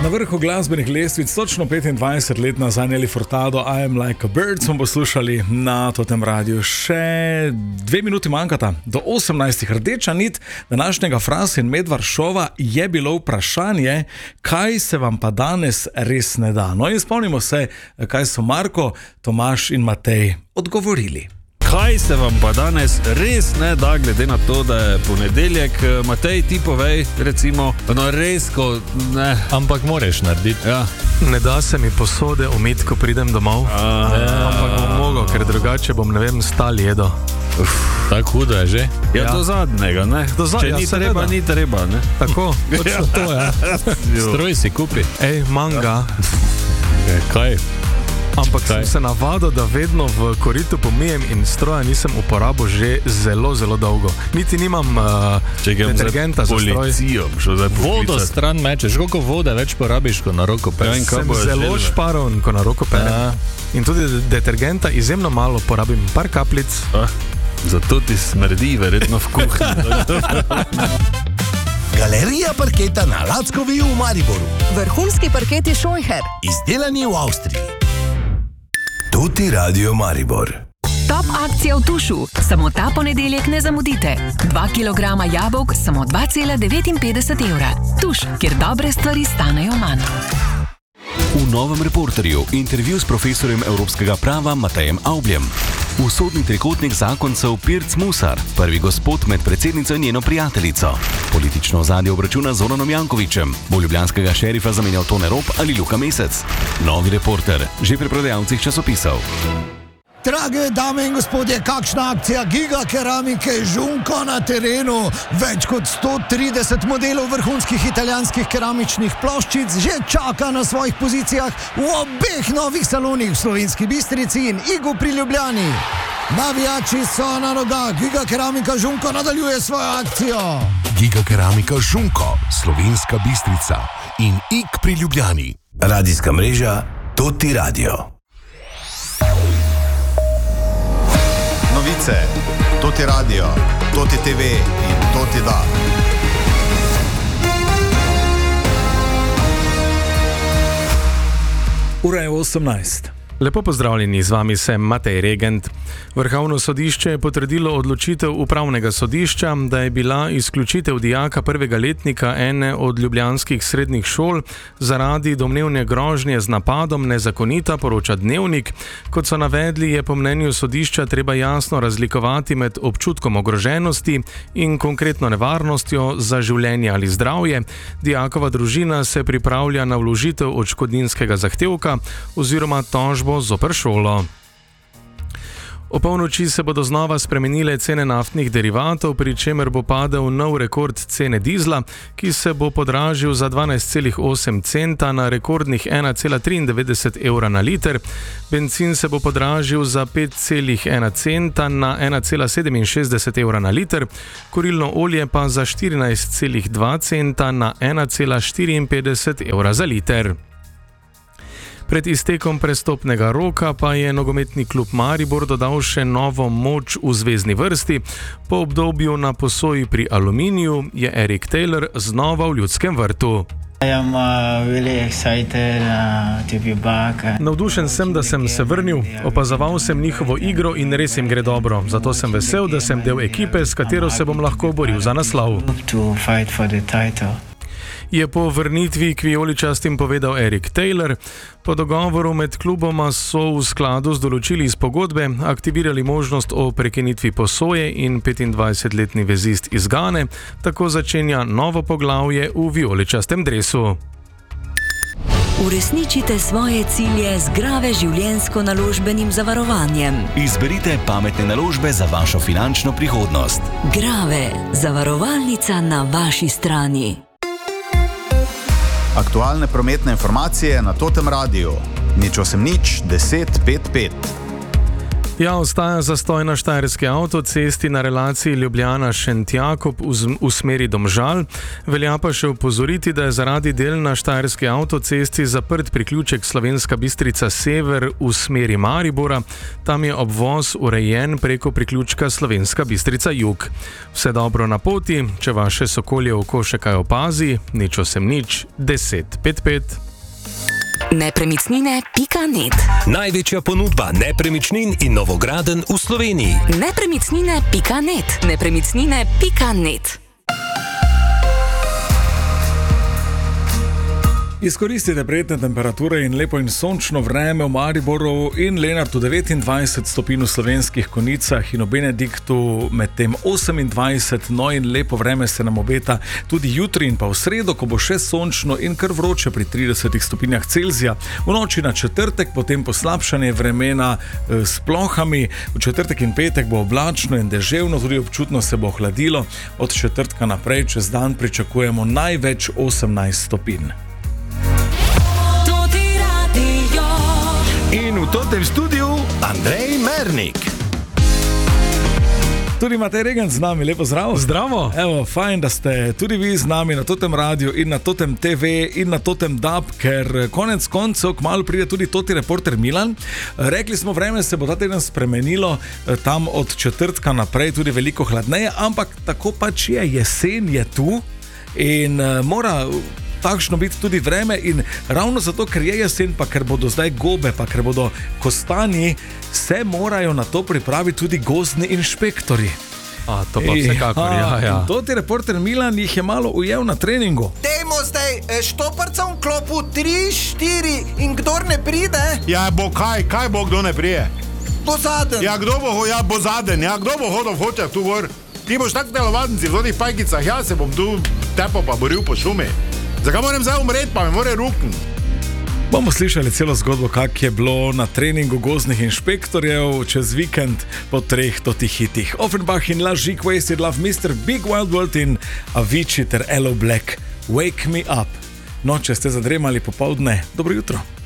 Na vrhu glasbenih lestvic točno 25 let nazaj Nelly Furtado I Am Like a Bird smo poslušali na Totem Radiu. Še 2 minuti manjkata do 18. Rdeča nit današnjega Fras in Medvar šova je bilo vprašanje, kaj se vam pa danes res ne da. No in spomnimo se, kaj so Marko, Tomaž in Matej odgovorili. Kaj se vam pa danes res ne da, glede na to, da je ponedeljek? Matej, ti povej, recimo, no res, ko ne. Ampak moraš narediti. Ja. Ne da se mi posode umiti, ko pridem domov. Ampak bom mogel, ker drugače bom, ne vem, stal jedo. Tako hudo je že? Ja, do zadnjega, ne? Če ni treba, ni treba, ne? Tako, točno to, ja. Stroj si kupi. Ej, manga. Kaj? Ampak sem se navadil, da vedno v koritu pomijem in stroja nisem uporabil že zelo, zelo dolgo. Niti nimam detergenta za stroj. Policijo, vodo stran mečeš, koliko vode več porabiš, ko na roko pereš? Sem zelo šparoven, ko na roko perem. In tudi detergenta izjemno malo porabim, par kaplic. Zato ti smrdi verjetno v kuhinji. Galerija parketa na Lackovi v Mariboru. Vrhunski parketi Scheucher. Izdelani v Avstriji. Tuti Radio Maribor. Top akcija v Tušu. Samo ta ponedeljek ne zamudite. 2 kg jabolk, samo 2,59 evra. Tuš, kjer dobre stvari stanejo manj. V novem Reporterju intervju s profesorjem evropskega prava Matejem Avbljem. V sodni trikotnik zakoncev Pirc Musar, prvi gospod med predsednico in njeno prijateljico. Politično ozadje obračuna z Zoranom Jankovićem, bo ljubljanskega šerifa zamenjal Tone Rop ali Luka Mesec. Novi Reporter, že pri prodajalcih časopisov. Drage dame in gospodje, kakšna akcija Giga Keramike Žunko na terenu. Več kot 130 modelov vrhunskih italijanskih keramičnih ploščic že čaka na svojih pozicijah v obeh novih salonih v Slovenski Bistrici in Igu pri Ljubljani. Navijači so na nogah, Giga Keramika Žunko nadaljuje svojo akcijo. Giga Keramika Žunko, Slovenska Bistrica in Ig pri Ljubljani. Radijska mreža Tuti Radio. Novice, Tuti Radio, Tuti TV in Tuti Da. Ura je 18. Lepo pozdravljeni, z vami sem Matej Regent. Vrhovno sodišče je potrdilo odločitev upravnega sodišča, da je bila izključitev dijaka prvega letnika ene od ljubljanskih srednjih šol zaradi domnevne grožnje z napadom nezakonita, poroča Dnevnik. Kot so navedli, je po mnenju sodišča treba jasno razlikovati med občutkom ogroženosti in konkretno nevarnostjo za življenje ali zdravje. Dijakova družina se pripravlja na vložitev odškodninskega zahtevka oziroma tožbo zoper šolo. O polnoči se bodo znova spremenile cene naftnih derivatov, pri čemer bo padel nov rekord cene dizla, ki se bo podražil za 12,8 centa na rekordnih 1,93 evra na liter. Bencin se bo podražil za 5,1 centa na 1,67 evra na liter, kurilno olje pa za 14,2 centa na 1,54 evra za liter. Pred iztekom prestopnega roka pa je nogometni klub Maribor dodal še novo moč v zvezni vrsti. Po obdobju na posoji pri Aluminiju je Eric Taylor znova v Ljudskem vrtu. Navdušen sem, da sem se vrnil, opazoval sem njihovo igro in res jim gre dobro. Zato sem vesel, da sem del ekipe, s katero se bom lahko boril za naslov. Je po vrnitvi k vijoličastim povedal Eric Taylor. Po dogovoru med kluboma so v skladu z določili iz pogodbe aktivirali možnost o prekinitvi posoje in 25-letni vezist iz Gane tako začenja novo poglavje v vijoličastem dresu. Uresničite svoje cilje z Grave življenjsko-naložbenim zavarovanjem. Izberite pametne naložbe za vašo finančno prihodnost. Grave, zavarovalnica na vaši strani. Aktualne prometne informacije na Totem Radiu. 080 10 55. Ja, ostaja zastoj na štajerski avtocesti na relaciji Ljubljana-Šentjakob v smeri Domžal. Velja pa še opozoriti, da je zaradi del na štajerski avtocesti zaprt priključek Slovenska Bistrica Sever v smeri Maribora. Tam je obvoz urejen preko priključka Slovenska Bistrica Jug. Vse dobro na poti, če vaše sokolje oko še kaj opazi, nič 1055. Nepremičnine.net. Največja ponudba nepremičnin in novogradenj v Sloveniji. Nepremičnine.net. Nepremičnine.net. Izkoristite prijetne temperature in lepo in sončno vreme v Mariboru in Lenartu 29 stopinj v Slovenskih Konjicah in v Benediktu medtem 28, no in lepo vreme se nam obeta tudi jutri in pa v sredo, ko bo še sončno in kar vroče pri 30 stopinjah Celzija. V noči na četrtek potem poslabšanje vremena s plohami, v četrtek in petek bo oblačno in deževno, tudi občutno se bo hladilo, od četrtka naprej čez dan pričakujemo največ 18 stopinj. In v tem studiu Andrej Mernik. Tudi Matej Regent z nami, lepo zdrav. Zdravo. Evo, fajn, da ste tudi vi z nami na totem radiju in na totem TV in na totem DAB, ker konec koncev kmalu pride tudi toti reporter Milan. Rekli smo, vreme se bo ta teden spremenilo, tam od četrtka naprej tudi veliko hladneje, ampak tako pač je, jesen je tu in mora takšno biti tudi vreme in ravno zato, ker je jesen, pa ker bodo zdaj gobe, pa ker bodo kostanji, se morajo na to pripraviti tudi gozdni inšpektori. To pa vsekakor, ja. Toti reporter Milan jih je malo ujel na treningu. Dejmo zdaj, štoparcem klopu 3, 4 in kdor ne pride... Ja, bo kaj bo, kdo ne prije? Bo zaden. Ja, kdo bo hodil v hočah tu gor? Ti boš tak telovadnici v tih pajkicah, ja se bom tu tepo pa boril po šumi. Zakaj moram zdaj umreti, pa me more rukn? Bomo slišali celo zgodbo, kak je bilo na treningu gozdnih inšpektorjev čez vikend po 3 totih hitih. Offenbach in La Jig Wasted Love, Mr. Big Wild World in Avicii ter Elo Black, Wake Me Up. No, če ste zadremali popoldne, dobro jutro.